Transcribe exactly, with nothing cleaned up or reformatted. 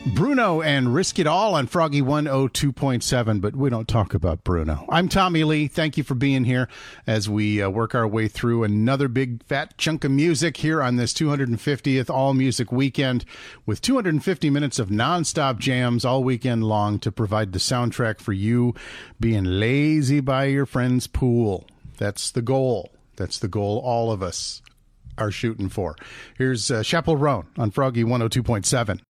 Bruno and Risk It All on Froggy one oh two point seven, but we don't talk about Bruno. I'm Tommy Lee. Thank you for being here as we uh, work our way through another big fat chunk of music here on this two hundred fiftieth All Music Weekend with two hundred fifty minutes of nonstop jams all weekend long to provide the soundtrack for you being lazy by your friend's pool. That's the goal. That's the goal all of us are shooting for. Here's uh, Chappell Roan on Froggy one oh two point seven.